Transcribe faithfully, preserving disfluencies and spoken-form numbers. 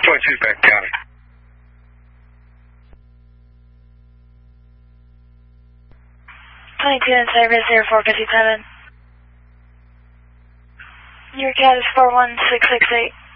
twenty-two back county. twenty-two in service, zero four fifty-seven. Your cat is four one six six eight.